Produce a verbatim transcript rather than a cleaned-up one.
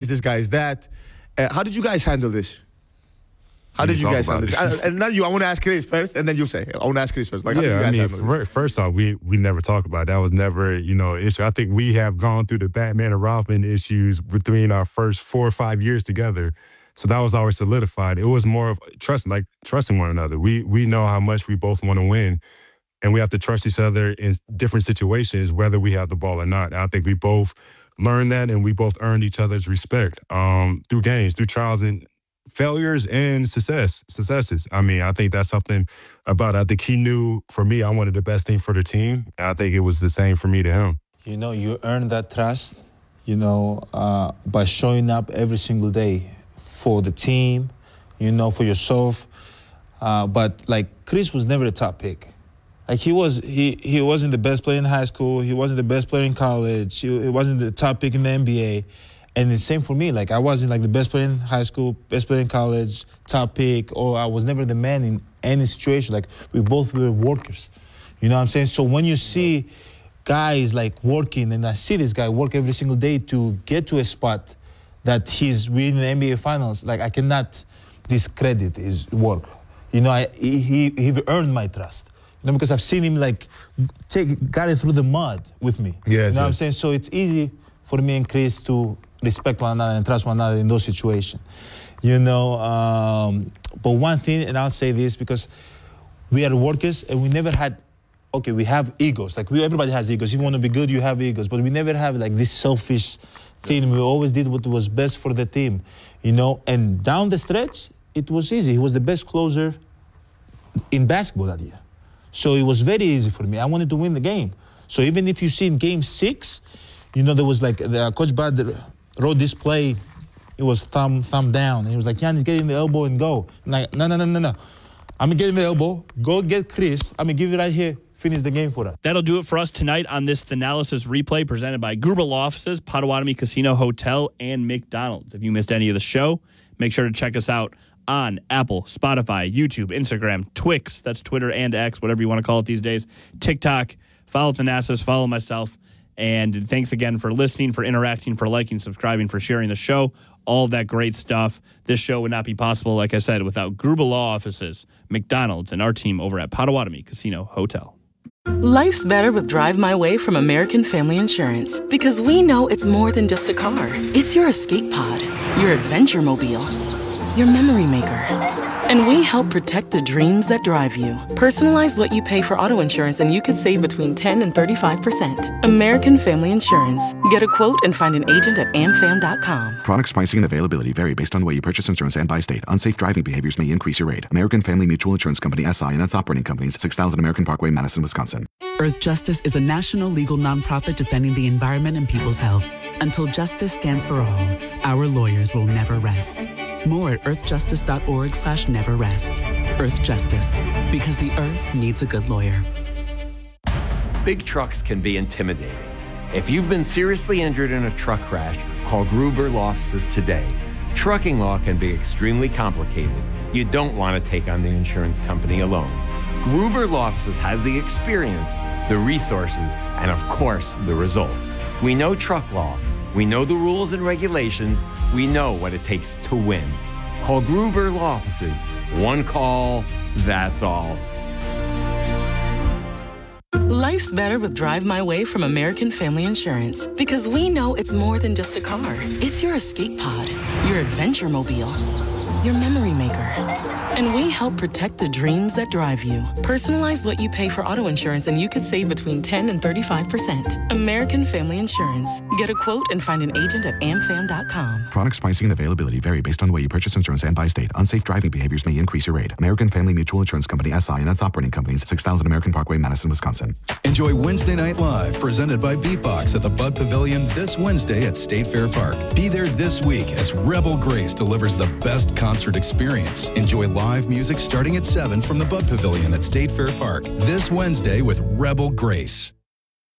this guy is that. Uh, how did you guys handle this? How did you guys handle this? I, and not you. I want to ask Chris first, and then you say. I want to ask Chris first. Like, how yeah, did you guys I mean, handle this? first off, we we never talk about it. That was never, you know, an issue. I think we have gone through the Batman and Robin issues between our first four or five years together. So that was always solidified. It was more of trust, like trusting one another. We we know how much we both want to win, and we have to trust each other in different situations, whether we have the ball or not. And I think we both learned that, and we both earned each other's respect um, through games, through trials and failures and success, successes. I mean, I think that's something about it. I think he knew, for me, I wanted the best thing for the team. And I think it was the same for me to him. You know, you earn that trust, you know, uh, by showing up every single day for the team, you know, for yourself. Uh, but, like, Chris was never a top pick. Like, he, was, he, he wasn't the best player in high school. He wasn't the best player in college. He, he wasn't the top pick in the N B A. And the same for me. Like, I wasn't like the best player in high school, best player in college, top pick, or I was never the man in any situation. Like, we both were workers. You know what I'm saying? So when you see guys like working, and I see this guy work every single day to get to a spot that he's winning the N B A Finals, like, I cannot discredit his work. You know, I, he he earned my trust. You know, because I've seen him like take got it through the mud with me. Yes, you know yes. what I'm saying? So it's easy for me and Chris to respect one another and trust one another in those situations. You know, um, but one thing, and I'll say this because we are workers and we never had, okay, we have egos. Like, we, everybody has egos. If you want to be good, you have egos. But we never have, like, this selfish thing. We always did what was best for the team, you know. And down the stretch, it was easy. He was the best closer in basketball that year. So it was very easy for me. I wanted to win the game. So even if you see in game six, you know, there was, like, the, Coach Bud wrote this play. It was thumb thumb down. And he was like, Giannis, get in the elbow and go. And like, no, no, no, no, no. I'm going to get in the elbow, go get Chris. I'm going to give it right here, finish the game for us. That'll do it for us tonight on this Thanalysis replay presented by Gruber Law Offices, Potawatomi Casino Hotel, and McDonald's. If you missed any of the show, make sure to check us out on Apple, Spotify, YouTube, Instagram, Twix, that's Twitter and X, whatever you want to call it these days, TikTok. Follow Thanasis, follow myself. And thanks again for listening, for interacting, for liking, subscribing, for sharing the show, all of that great stuff. This show would not be possible, like I said, without Gruber Law Offices, McDonald's, and our team over at Potawatomi Casino Hotel. Life's better with Drive My Way from American Family Insurance, because we know it's more than just a car. It's your escape pod, your adventure mobile, your memory maker. And we help protect the dreams that drive you. Personalize what you pay for auto insurance and you could save between ten and thirty-five percent. American Family Insurance. Get a quote and find an agent at am fam dot com. Products, pricing, and availability vary based on the way you purchase insurance and by state. Unsafe driving behaviors may increase your rate. American Family Mutual Insurance Company, S I and its operating companies, six thousand American Parkway, Madison, Wisconsin. Earth Justice is a national legal nonprofit defending the environment and people's health. Until justice stands for all, our lawyers will never rest. More at earthjustice.org slash never rest. Earth Justice, because the earth needs a good lawyer. Big trucks can be intimidating. If you've been seriously injured in a truck crash, call Gruber Law Offices today. Trucking law can be extremely complicated. You don't want to take on the insurance company alone. Gruber Law Offices has the experience, the resources, and of course, the results. We know truck law. We know the rules and regulations. We know what it takes to win. Call Gruber Law Offices. One call, that's all. Life's better with Drive My Way from American Family Insurance, because we know it's more than just a car. It's your escape pod, your adventure mobile, your memory maker. And we help protect the dreams that drive you. Personalize what you pay for auto insurance and you could save between ten and thirty-five percent. American Family Insurance. Get a quote and find an agent at am fam dot com. Products, pricing, and availability vary based on the way you purchase insurance and by state. Unsafe driving behaviors may increase your rate. American Family Mutual Insurance Company, S I and its operating companies, six thousand American Parkway, Madison, Wisconsin. Enjoy Wednesday Night Live, presented by Beatbox at the Bud Pavilion this Wednesday at State Fair Park. Be there this week as Rebel Grace delivers the best concert experience. Enjoy live music starting at seven from the Bud Pavilion at State Fair Park this Wednesday with Rebel Grace.